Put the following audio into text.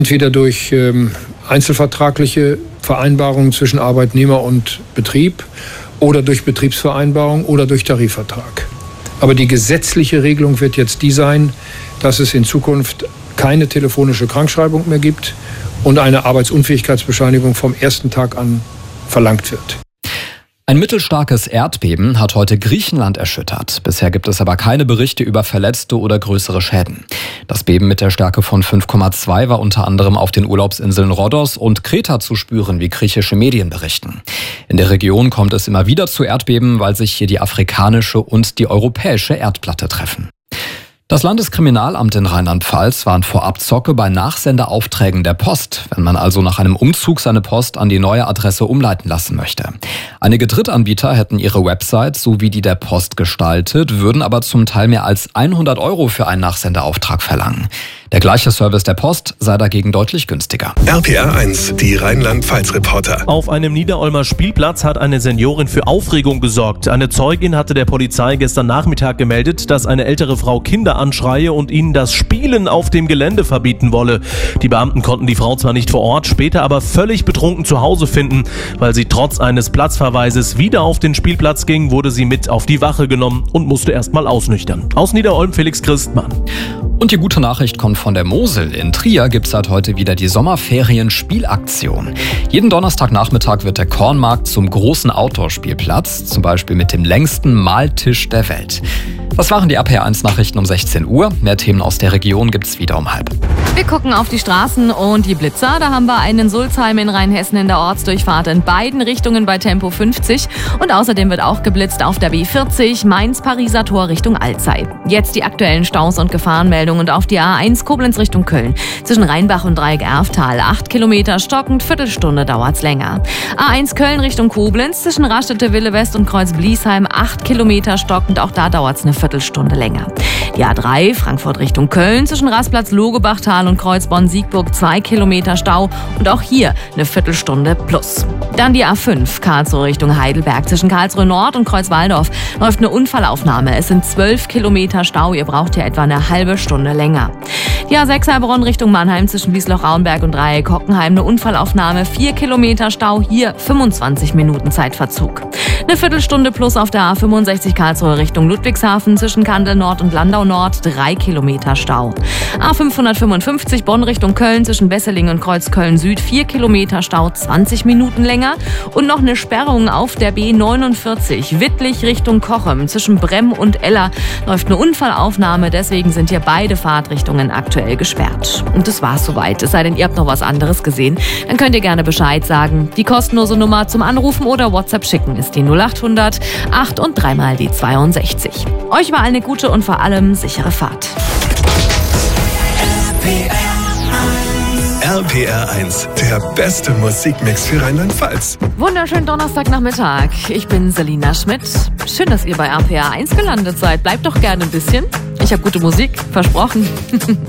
Entweder durch einzelvertragliche Vereinbarungen zwischen Arbeitnehmer und Betrieb oder durch Betriebsvereinbarung oder durch Tarifvertrag. Aber die gesetzliche Regelung wird jetzt die sein, dass es in Zukunft keine telefonische Krankschreibung mehr gibt und eine Arbeitsunfähigkeitsbescheinigung vom ersten Tag an verlangt wird. Ein mittelstarkes Erdbeben hat heute Griechenland erschüttert. Bisher gibt es aber keine Berichte über Verletzte oder größere Schäden. Das Beben mit der Stärke von 5,2 war unter anderem auf den Urlaubsinseln Rhodos und Kreta zu spüren, wie griechische Medien berichten. In der Region kommt es immer wieder zu Erdbeben, weil sich hier die afrikanische und die europäische Erdplatte treffen. Das Landeskriminalamt in Rheinland-Pfalz warnt vor Abzocke bei Nachsendeaufträgen der Post, wenn man also nach einem Umzug seine Post an die neue Adresse umleiten lassen möchte. Einige Drittanbieter hätten ihre Website sowie die der Post gestaltet, würden aber zum Teil mehr als 100 € für einen Nachsendeauftrag verlangen. Der gleiche Service der Post sei dagegen deutlich günstiger. RPR 1, die Rheinland-Pfalz-Reporter. Auf einem Niederolmer Spielplatz hat eine Seniorin für Aufregung gesorgt. Eine Zeugin hatte der Polizei gestern Nachmittag gemeldet, dass eine ältere Frau Kinder anschreie und ihnen das Spielen auf dem Gelände verbieten wolle. Die Beamten konnten die Frau zwar nicht vor Ort, später aber völlig betrunken zu Hause finden. Weil sie trotz eines Platzverweises wieder auf den Spielplatz ging, wurde sie mit auf die Wache genommen und musste erst mal ausnüchtern. Aus Niederolm Felix Christmann. Und die gute Nachricht kommt von der Mosel. In Trier gibt es seit heute wieder die Sommerferien-Spielaktion. Jeden Donnerstagnachmittag wird der Kornmarkt zum großen Outdoor-Spielplatz, zum Beispiel mit dem längsten Maltisch der Welt. Das waren die RPR 1 Nachrichten um 16 Uhr. Mehr Themen aus der Region gibt's wieder um 12:30. Wir gucken auf die Straßen und die Blitzer. Da haben wir einen in Sulzheim in Rheinhessen in der Ortsdurchfahrt in beiden Richtungen bei Tempo 50. Und außerdem wird auch geblitzt auf der B40 Mainz-Pariser Tor Richtung Alzey. Jetzt die aktuellen Staus und Gefahrenmeldungen auf die A1 Koblenz Richtung Köln. Zwischen Rheinbach und Dreieck-Erftal 8 Kilometer stockend, Viertelstunde dauert's länger. A1 Köln Richtung Koblenz zwischen Raststätte Wille West und Kreuz Bliesheim 8 Kilometer stockend, auch da dauert's eine Viertelstunde länger. Die A3 Frankfurt Richtung Köln zwischen Rastplatz Logebachtal und Kreuz Bonn-Siegburg 2 Kilometer Stau und auch hier eine Viertelstunde plus. Dann die A5 Karlsruhe Richtung Heidelberg zwischen Karlsruhe Nord und Kreuz Walldorf läuft eine Unfallaufnahme. Es sind 12 Kilometer Stau, ihr braucht hier etwa eine halbe Stunde länger. Die A6 Heilbronn Richtung Mannheim zwischen Wiesloch-Rauenberg und Dreieck Hockenheim eine Unfallaufnahme, 4 Kilometer Stau, hier 25 Minuten Zeitverzug. Eine Viertelstunde plus auf der A65 Karlsruhe Richtung Ludwigshafen zwischen Kandel Nord und Landau Nord 3 Kilometer Stau. A555 Bonn Richtung Köln zwischen Wesseling und Kreuzköln Süd 4 Kilometer Stau, 20 Minuten länger. Und noch eine Sperrung auf der B49 Wittlich Richtung Cochem zwischen Bremm und Eller läuft eine Unfallaufnahme, deswegen sind hier beide Fahrtrichtungen aktuell gesperrt. Und das war's soweit. Es sei denn, ihr habt noch was anderes gesehen, dann könnt ihr gerne Bescheid sagen. Die kostenlose Nummer zum Anrufen oder WhatsApp schicken ist die 0800 8 und 3 mal die 62. Euch war eine gute und vor allem sichere Fahrt. RPR 1, der beste Musikmix für Rheinland-Pfalz. Wunderschönen Donnerstagnachmittag. Ich bin Selina Schmidt. Schön, dass ihr bei RPR 1 gelandet seid. Bleibt doch gerne ein bisschen. Ich habe gute Musik, versprochen.